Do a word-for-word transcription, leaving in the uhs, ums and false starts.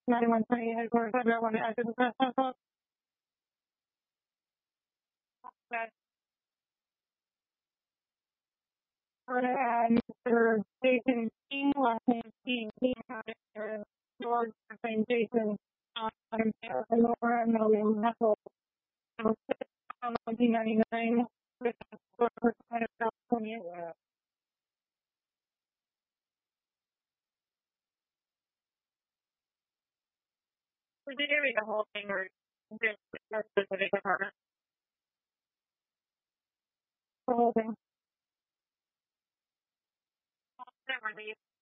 ninety-one twenty headquarters, I want to add to the press conference. I'm going to add Mister Jason King, last name King, King, Mr. George, last name Jason, um, and Laura Million Nestle, nineteen ninety-nine, with four percent of California. Did you read the whole thing or just a specific department? The whole thing. Never leave.